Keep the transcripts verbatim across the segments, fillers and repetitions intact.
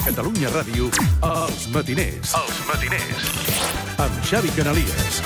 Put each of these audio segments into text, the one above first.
Catalunya Ràdio, Els Matiners. Els Matiners. Amb Xavi Canalies.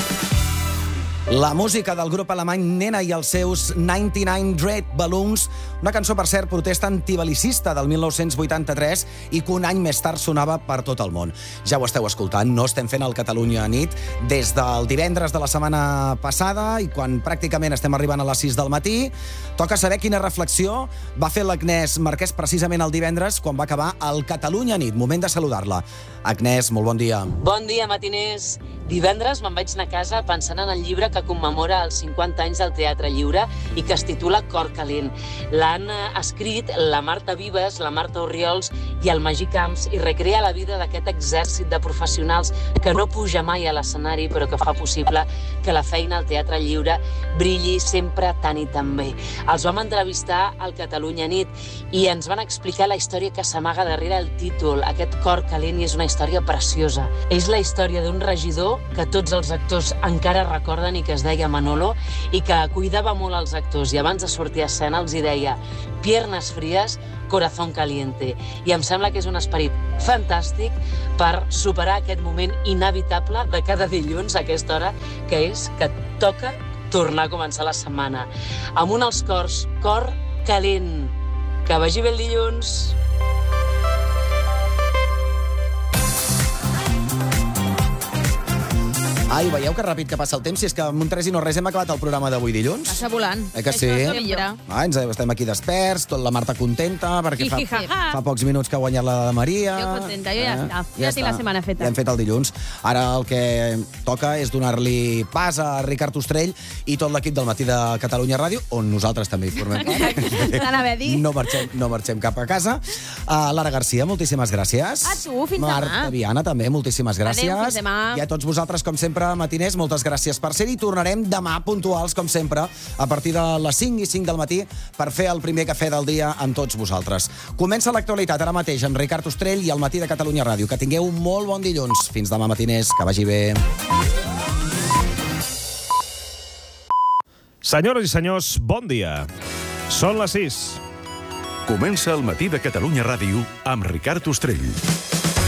La música del grup alemany Nena i els seus noranta-nou Red Balloons, una cançó, per cert, protesta antibelicista del mil nou-cents vuitanta-tres i que un any més tard sonava per tot el món. Ja ho esteu escoltant, no estem fent el Catalunya nit des del divendres de la setmana passada i quan pràcticament estem arribant a les sis del matí. Toca saber quina reflexió va fer l'Agnès Marquès precisament el divendres quan va acabar el Catalunya nit. Moment de saludar-la. Agnès, molt bon dia. Bon dia, matiners. Divendres me'n vaig anar a casa pensant en el llibre que commemora els cinquanta anys del Teatre Lliure i que es titula Cor calent. L'han escrit la Marta Vives, la Marta Orriols i el Magí Camps i recrea la vida d'aquest exèrcit de professionals que no puja mai a l'escenari però que fa possible que la feina al Teatre Lliure brilli sempre tant i tan bé. Els vam entrevistar al Catalunya nit i ens van explicar la història que s'amaga darrere el títol, aquest Cor calent, i és una història preciosa. És la història d'un regidor que tots els actors encara recorden i que es deia Manolo i que cuidava molt els actors i abans de sortir a escena els hi deia piernas frías, corazón caliente. I em sembla que és un esperit fantàstic per superar aquest moment inevitable de cada dilluns a aquesta hora, que és que toca tornar a començar la setmana. Amb un als cors, Cor calent. Que vagi bé el dilluns. Ai, veieu que ràpid que passa el temps? Si és que amb un tres i no res hem acabat el programa d'avui dilluns. Passa volant. Eh que sí? Ah, ens estem aquí desperts, tot la Marta contenta, perquè fa, fa pocs minuts que ha guanyat la de Maria. Jo contenta, jo ja eh? està. Ja, ja tinc la setmana feta. Ja hem fet el dilluns. Ara el que toca és donar-li pas a Ricard Ostrell i tot l'equip del Matí de Catalunya Ràdio, on nosaltres també hi formem part. T'anava a dir. No marxem, no marxem cap a casa. Uh, Lara Garcia, moltíssimes gràcies. A tu, fins demà. Marta Viana, també, moltíssimes gràcies. Adéu, fins demà. I a tots vosaltres, com sempre, matiners, moltes gràcies per ser-hi. Tornarem demà puntuals, com sempre, a partir de les cinc i cinc del matí per fer el primer cafè del dia amb tots vosaltres. Comença l'actualitat ara mateix amb Ricard Ostrell i el Matí de Catalunya Ràdio. Que tingueu un molt bon dilluns. Fins demà, matiners. Que vagi bé. Senyores i senyors, bon dia. Són les sis. Comença el Matí de Catalunya Ràdio amb Ricard Ostrell.